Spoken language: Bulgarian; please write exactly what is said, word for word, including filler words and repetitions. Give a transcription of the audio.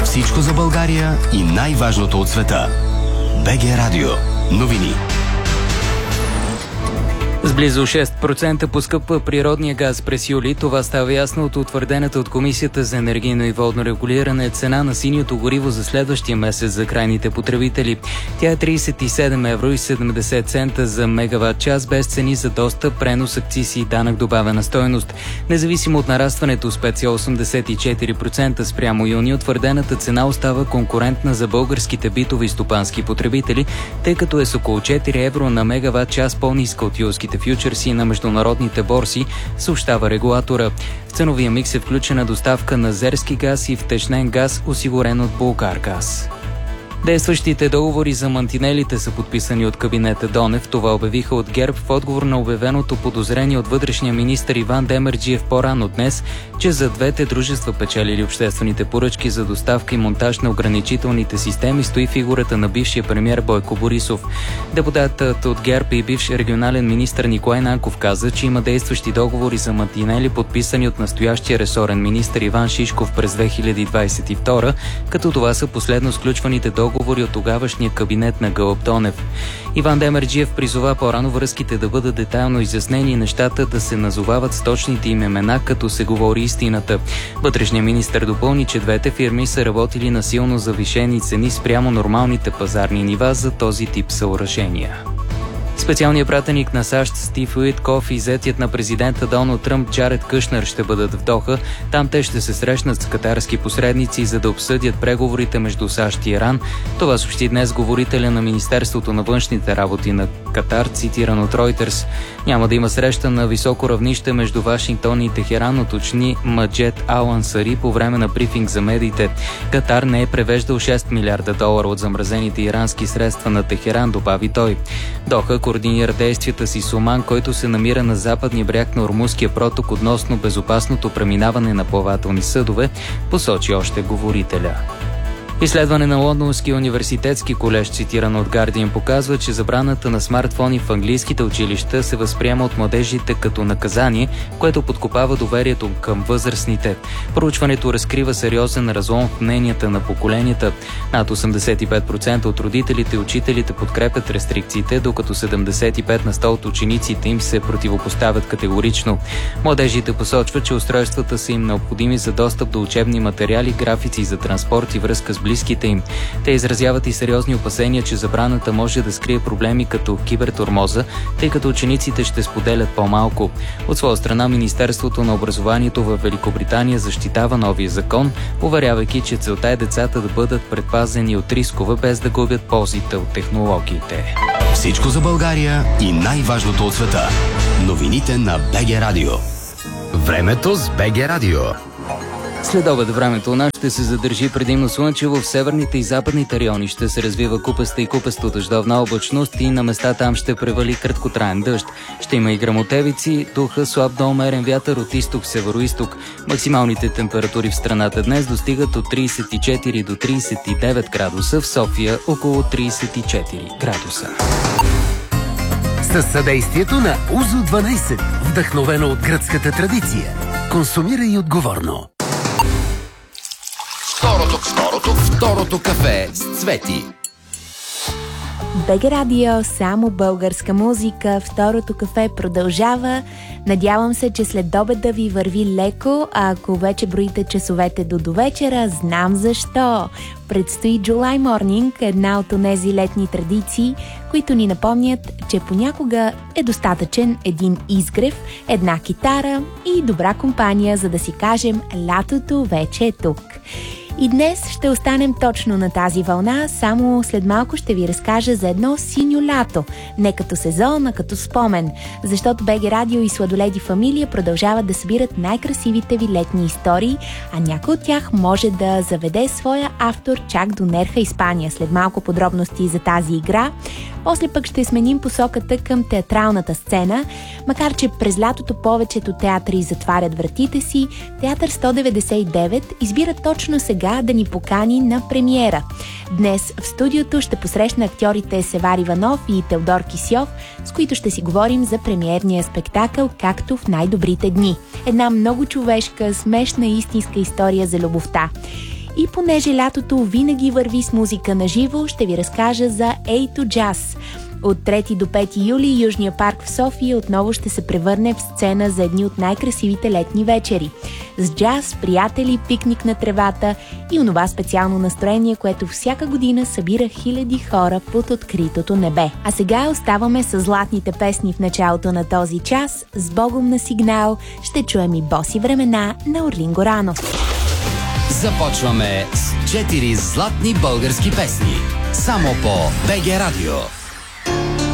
Всичко за България и най-важното от света. БГ Радио. Новини. С близо шест процента поскъпва природния газ през юли. Това става ясно от утвърдената от Комисията за енергийно и водно регулиране цена на синьото гориво за следващия месец за крайните потребители. Тя е тридесет и седем евро и седемдесет цента за мегаватт час, без цени за достъп, пренос, акцизи и данък добавена стойност. Независимо от нарастването с пет цяло осемдесет и четири процента спрямо юни, утвърдената цена остава конкурентна за българските битови и стопански потребители, тъй като е с около четири евро на мегаватт час по-ниска от юлските фьючерси на международните борси, съобщава регулатора. В ценовия микс е включена доставка на азерски газ и втечнен газ, осигурен от Булгаргаз. Действащите договори за мантинелите са подписани от кабинета Донев. Това обявиха от ГЕРБ в отговор на обявеното подозрение от вътрешния министър Иван Демерджиев по-рано днес, че за двете дружества, печелили обществените поръчки за доставка и монтаж на ограничителните системи, стои фигурата на бившия премиер Бойко Борисов. Депутатът от ГЕРБ и бивш регионален министър Николай Нанков каза, че има действащи договори за мантинели, подписани от настоящия ресорен министър Иван Шишков през две хиляди двадесет и втора, като това са последно сключваните договори говори от тогавашния кабинет на Гълъб Донев. Иван Демерджиев призова по-рано връзките да бъдат детайлно изяснени и нещата да се назовават с точните им имена, като се говори истината. Вътрешният министър допълни, че двете фирми са работили на силно завишени цени спрямо нормалните пазарни нива за този тип съоръжения. Специалният пратеник на САЩ Стив Уиткоф и зетият на президента Доналд Тръмп Джаред Кушнер ще бъдат в Доха. Там те ще се срещнат с катарски посредници, за да обсъдят преговорите между САЩ и Иран. Това съобщи днес говорителя на Министерството на външните работи на Катар, цитиран от Reuters. Няма да има среща на високо равнище между Вашингтон и Техеран, уточни Маджед Ал-Ансари по време на брифинг за медиите. Катар не е превеждал шест милиарда долара от замразените ирански средства на Техеран, добави той. Доха координира действията си с Оман, който се намира на западния бряг на Ормузския проток относно безопасното преминаване на плавателни съдове, посочи още говорителя. Изследване на Лондонския университетски колеж, цитирано от Guardian, показва, че забраната на смартфони в английските училища се възприема от младежите като наказание, което подкопава доверието към възрастните. Проучването разкрива сериозен разлом в мненията на поколенията. Над осемдесет и пет процента от родителите и учителите подкрепят рестрикциите, докато седемдесет и пет на сто от учениците им се противопоставят категорично. Младежите посочват, че устройствата са им необходими за достъп до учебни материали, графици за транспорт и връзка с близките им. Те изразяват и сериозни опасения, че забраната може да скрие проблеми като кибертормоза, тъй като учениците ще споделят по-малко. От своя страна, Министерството на образованието в Великобритания защитава новия закон, уверявайки, че целта е децата да бъдат предпазени от рискове, без да губят ползите от технологиите. Всичко за България и най-важното от света. Новините на БГ Радио. Времето с БГ Радио. След обед времето у нас ще се задържи предимно слънчево, в северните и западните райони ще се развива купеста и купесто дъждовна облачност и на места там ще превали краткотраен дъжд. Ще има и гръмотевици, духа слаб до умерен вятър от изток, североизток. Максималните температури в страната днес достигат от тридесет и четири до тридесет и девет градуса, в София около тридесет и четири градуса. Със съдействието на Узо дванайсет, вдъхновено от гръцката традиция. Консумирай отговорно. Второто, второто, второто кафе с Цвети. БГ Радио, само българска музика. Второто кафе продължава. Надявам се, че след обеда ви върви леко, а ако вече броите часовете до довечера, знам защо. Предстои July Morning, една от онези летни традиции, които ни напомнят, че понякога е достатъчен един изгрев, една китара и добра компания, за да си кажем лятото вече е тук. И днес ще останем точно на тази вълна, само след малко ще ви разкажа за едно синьо лято. Не като сезон, а като спомен, защото БГ Радио и Сладоледи Фамилия продължават да събират най-красивите ви летни истории, а някой от тях може да заведе своя автор чак до Нерха, Испания. След малко подробности за тази игра. После пък ще сменим посоката към театралната сцена, макар че през лятото повечето театри затварят вратите си, Театър сто деветдесет и девет избира точно сега да ни покани на премиера. Днес в студиото ще посрещна актьорите Севар Иванов и Теодор Кисьов, с които ще си говорим за премиерния спектакъл "Както в най-добрите дни". Една много човешка, смешна и истинска история за любовта. И понеже лятото винаги върви с музика на живо, ще ви разкажа за ей ту Jazz. От трети до пети юли Южния парк в София отново ще се превърне в сцена за едни от най-красивите летни вечери. С джаз, приятели, пикник на тревата и онова специално настроение, което всяка година събира хиляди хора под откритото небе. А сега оставаме с златните песни в началото на този час. С Богом на сигнал ще чуем и Боси времена на Орлин Горанов. Започваме с четири златни български песни. Само по БГ Радио.